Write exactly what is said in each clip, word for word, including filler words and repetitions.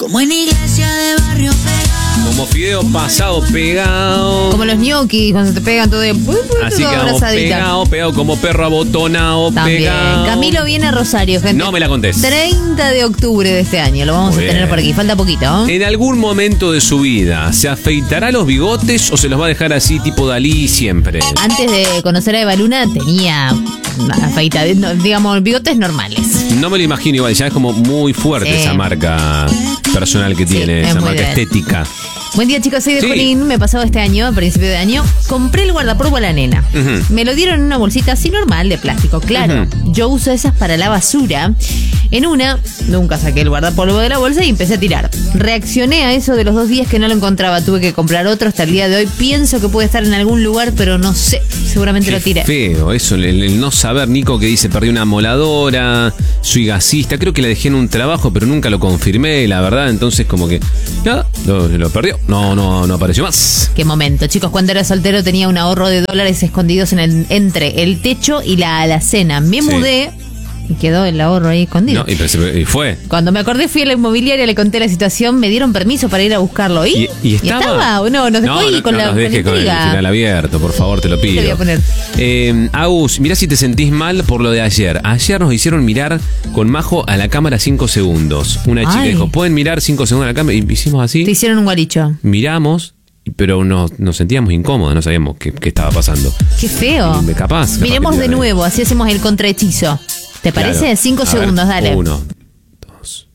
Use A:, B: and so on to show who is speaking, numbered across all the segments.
A: como en iglesia de barrio pegado.
B: Como fideo pasado pegado.
C: Como los ñoquis, cuando te pegan todo de...
B: Así quedamos pegado, pegado, como perro abotonado,
C: También.
B: pegado.
C: Camilo viene a Rosario, gente.
B: No me la contés.
C: treinta de octubre de este año, lo vamos
B: Muy
C: a tener
B: bien.
C: por aquí. Falta poquito, ¿eh?
B: En algún momento de su vida, ¿se afeitará los bigotes o se los va a dejar así tipo Dalí siempre?
C: Antes de conocer a Eva Luna tenía afeita, no, digamos, bigotes normales.
B: No me lo imagino igual, ya es como muy fuerte
C: Sí.
B: esa marca personal que
C: Sí,
B: tiene,
C: es
B: esa
C: muy
B: marca
C: bien.
B: estética.
C: Buen día, chicos, soy de
B: Sí.
C: Junín. Me pasó este año, a principio de año. Compré el guardapolvo a la nena.
B: Ujú.
C: Me lo dieron en una bolsita así normal, de plástico, claro.
B: Ujú.
C: Yo uso esas para la basura. En una, nunca saqué el guardapolvo de la bolsa y empecé a tirar. Reaccioné a eso de los dos días que no lo encontraba. Tuve que comprar otro hasta el día de hoy. Pienso que puede estar en algún lugar, pero no sé. Seguramente
B: Qué
C: lo tiré.
B: feo eso, el, el no saber. Nico que dice, perdí una moladora, soy gasista, creo que la dejé en un trabajo, pero nunca lo confirmé, la verdad, entonces como que, nada, lo, lo perdió, no, no, no apareció más.
C: Qué momento, chicos. Cuando era soltero tenía un ahorro de dólares escondidos en el, entre el techo y la alacena. Me
B: Sí.
C: mudé y quedó el ahorro ahí escondido.
B: No, y, pero se- y fue.
C: Cuando me acordé fui a la inmobiliaria, le conté la situación, me dieron permiso para ir a buscarlo. ¿Y,
B: ¿Y, y estaba?
C: ¿O no? Nos dejó
B: no,
C: ahí
B: no,
C: con
B: no
C: la
B: nos
C: con la
B: deje con el
C: intriga.
B: final abierto, por favor, te lo pido.
C: Lo voy a poner.
B: Eh, Agus, mirá si te sentís mal por lo de ayer. Ayer nos hicieron mirar con Majo a la cámara cinco segundos. Una chica
C: Ay.
B: dijo, ¿pueden mirar cinco segundos a la cámara? Y hicimos así.
C: Te hicieron un gualicho.
B: Miramos, pero nos, nos sentíamos incómodos, no sabíamos qué, qué estaba pasando.
C: Qué feo.
B: Y capaz, capaz
C: Miremos
B: que
C: de
B: tiene-
C: nuevo, así hacemos el contrahechizo. ¿Te
B: Claro.
C: parece? Cinco
B: A ver,
C: segundos, dale.
B: Uno, dos.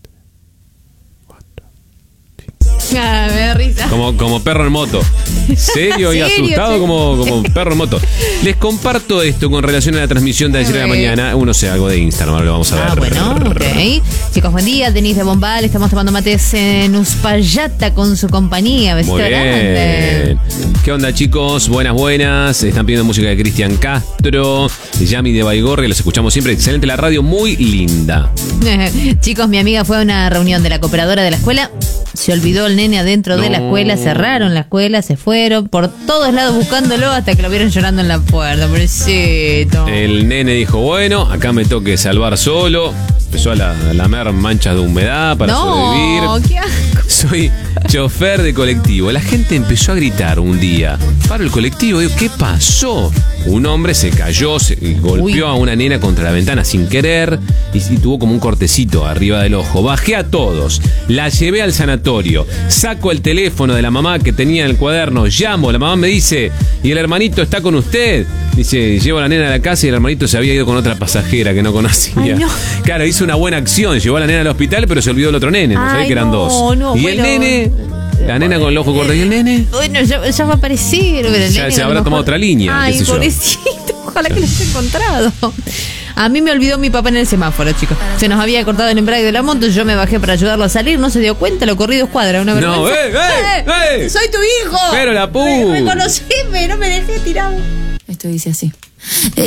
C: Ah, me da risa.
B: Como, como perro en moto. Serio y
C: Serio,
B: asustado
C: sí.
B: como, como perro en moto. Les comparto esto con relación a la transmisión de ayer de la
C: Ok.
B: mañana. Uno sé algo de Instagram, ahora lo vamos a ver.
C: Ah, bueno, ok. Chicos, buen día. Denise de Bombal. Estamos tomando mates en Uspallata con su compañía. Besito
B: Muy
C: grande.
B: bien. ¿Qué onda, chicos? Buenas, buenas. Están pidiendo música de Cristian Castro, de Yami de Baigorri. Los escuchamos siempre. Excelente la radio, muy linda.
C: Chicos, mi amiga fue a una reunión de la cooperadora de la escuela. Se olvidó el nene adentro de la
B: No.
C: escuela. Cerraron la escuela, se fueron por todos lados buscándolo hasta que lo vieron llorando en la puerta. Pobrecito.
B: El nene dijo, bueno, acá me toque salvar solo. Empezó a, la- a lamer manchas de humedad para sobrevivir.
C: No, qué asco.
B: Soy chofer de colectivo. La gente empezó a gritar un día. Paro el colectivo, digo, ¿qué pasó? Un hombre se cayó, se golpeó
C: Uy.
B: a una nena contra la ventana sin querer y, y tuvo como un cortecito arriba del ojo. Bajé a todos, la llevé al sanatorio, saco el teléfono de la mamá que tenía en el cuaderno, llamo, la mamá me dice, ¿y el hermanito está con usted? Dice, llevo a la nena a la casa y el hermanito se había ido con otra pasajera que no conocía.
C: Ay, no.
B: Claro, hizo una buena acción, llevó a la nena al hospital, pero se olvidó del otro nene, no sabía
C: Ay,
B: que eran
C: no,
B: dos.
C: no,
B: y
C: bueno.
B: el nene, la nena con el ojo corto, ¿y el nene?
C: Bueno, ya, ya va a aparecer. Pero el
B: Ya
C: nene
B: se
C: a lo
B: habrá
C: mejor-
B: tomado otra línea,
C: Ay,
B: qué sé yo.
C: pobrecito. Ojalá que lo haya encontrado. A mí me olvidó mi papá en el semáforo, chicos. Se nos había cortado el embrague de la moto. Yo me bajé para ayudarlo a salir. No se dio cuenta. Lo corrí dos cuadras. Una
B: No,
C: vergüenza.
B: ¡eh, eh, eh!
C: ¡Soy tu hijo!
B: Pero la pu.
C: Reconocime. No me dejé tirado.
A: Esto dice así.